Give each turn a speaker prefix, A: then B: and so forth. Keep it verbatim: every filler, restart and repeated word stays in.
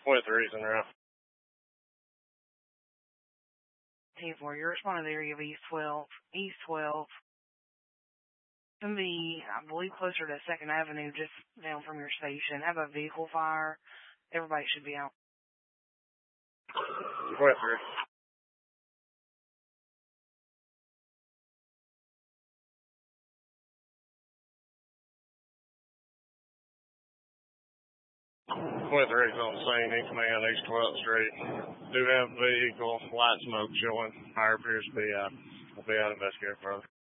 A: twenty-three's in route.
B: ten four, you're responding to the area of East twelve. East twelve. Can be, I believe, closer to second Avenue, just down from your station. Have a vehicle fire. Everybody should be out.
A: twenty-three. twenty-three is on the scene, East Man, East twelfth Street. Do have vehicle, light smoke showing. Fire appears to be out. We'll be out investigating further.